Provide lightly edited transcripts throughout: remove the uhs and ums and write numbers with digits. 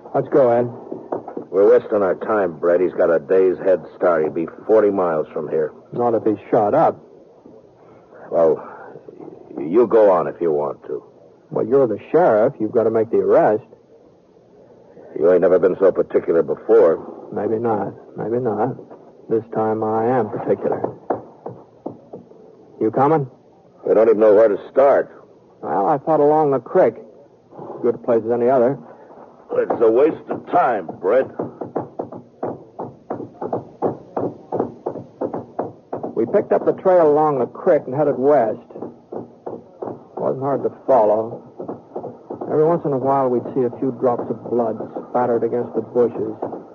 Let's go, Ed. We're wasting our time, Brett. He's got a day's head start. He'll be 40 miles from here. Not if he's shot up. Well, you go on if you want to. Well, you're the sheriff. You've got to make the arrest. You ain't never been so particular before. Maybe not. Maybe not. This time I am particular. You coming? We don't even know where to start. Well, I thought along the creek. Good a place as any other. It's a waste of time, Brett. We picked up the trail along the creek and headed west. Wasn't hard to follow. Every once in a while, we'd see a few drops of blood spattered against the bushes.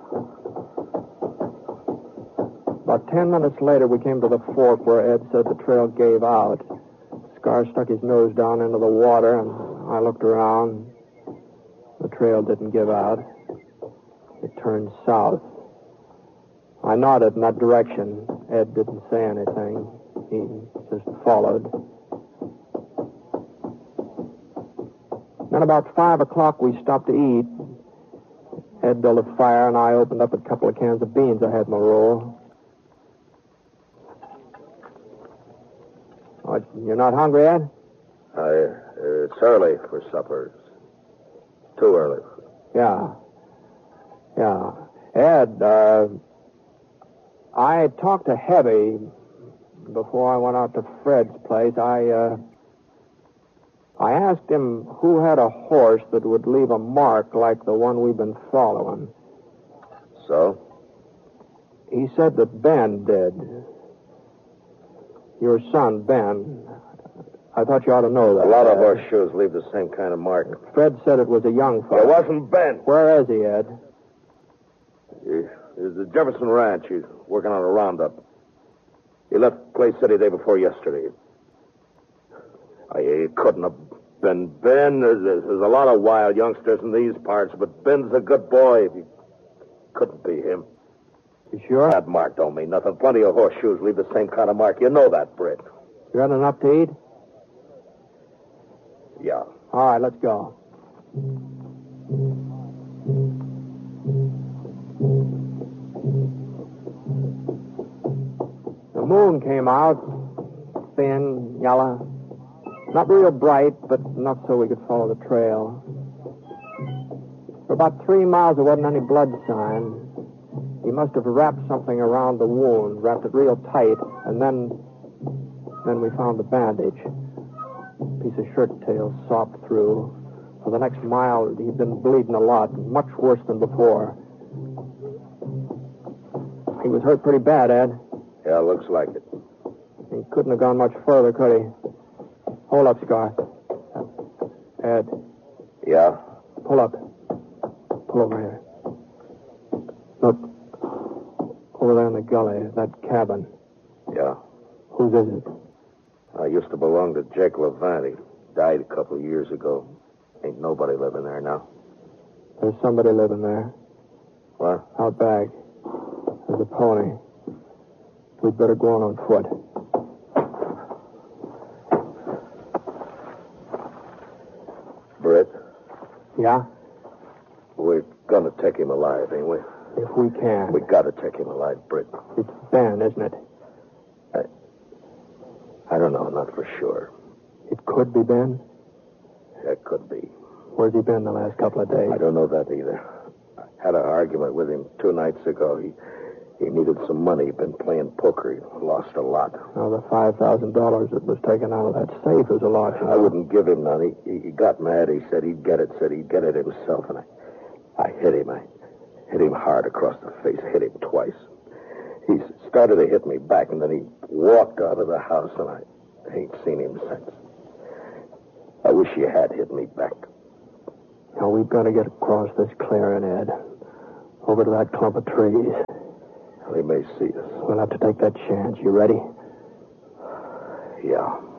About 10 minutes later, we came to the fork where Ed said the trail gave out. Scar stuck his nose down into the water, and I looked around. The trail didn't give out. It turned south. I nodded in that direction. Ed didn't say anything. He just followed. Then about 5 o'clock, we stopped to eat. Ed built a fire, and I opened up a couple of cans of beans I had in my roll. Oh, you're not hungry, Ed? It's early for supper. It's too early. Yeah. Ed, I talked to Heavy before I went out to Fred's place. I asked him who had a horse that would leave a mark like the one we've been following. So? He said that Ben did. Your son, Ben. I thought you ought to know that. A lot of horseshoes leave the same kind of mark. Fred said it was a young fellow. It wasn't Ben. Where is he, Ed? He's at Jefferson Ranch. He's working on a roundup. He left Clay City day before yesterday. It couldn't have been Ben. There's a lot of wild youngsters in these parts, but Ben's a good boy. He couldn't be him. You sure? That mark don't mean nothing. Plenty of horseshoes leave the same kind of mark. You know that, Britt. You got enough to eat? Yeah. All right, let's go. The moon came out, thin, yellow. Not real bright, but enough so we could follow the trail. For about 3 miles, there wasn't any blood sign. He must have wrapped something around the wound, wrapped it real tight, and then we found the bandage. A piece of shirt tail sopped through. For the next mile, he'd been bleeding a lot, much worse than before. He was hurt pretty bad, Ed. Yeah, looks like it. He couldn't have gone much further, could he? Hold up, Scar. Ed. Yeah? Pull up. Pull over here. Look. Over there in the gully, that cabin. Yeah? Whose is it? I used to belong to Jake Levant. He died a couple of years ago. Ain't nobody living there now. There's somebody living there. What? Out back. There's a pony. We'd better go on foot. Britt? Yeah? We're gonna take him alive, ain't we? If we can. We gotta take him alive, Britt. It's Ben, isn't it? I don't know, not for sure. It could be Ben? It could be. Where's he been the last couple of days? I don't know that either. I had an argument with him 2 nights ago. He needed some money. He'd been playing poker. He lost a lot. Now, the $5,000 that was taken out of that safe is a lot. I wouldn't give him none. He got mad. He said he'd get it. Said he'd get it himself. And I hit him. I hit him hard across the face. Hit him twice. He started to hit me back, and then he walked out of the house, and I ain't seen him since. I wish he had hit me back. Now, we've got to get across this clearing, Ed. Over to that clump of trees. He may see us. We'll have to take that chance. You ready? Yeah.